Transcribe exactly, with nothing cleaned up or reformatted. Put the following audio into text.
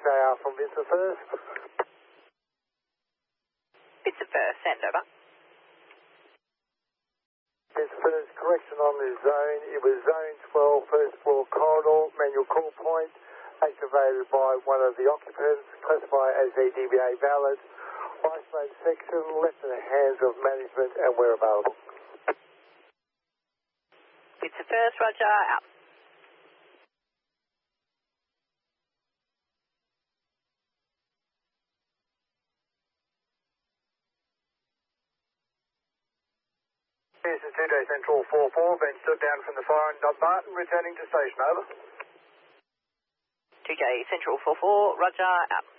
J R from Vincent First. Vincent First, send over. Vincent First, correction on the zone. It was zone twelve, first floor corridor, manual call point, activated by one of the occupants, classified as a D V A valid. Isolated section, left in the hands of management and where available. Vincent First, roger, out. This is two J Central four four, been stood down from the fire and Dot Martin, returning to station, over. two J Central four four, roger, out.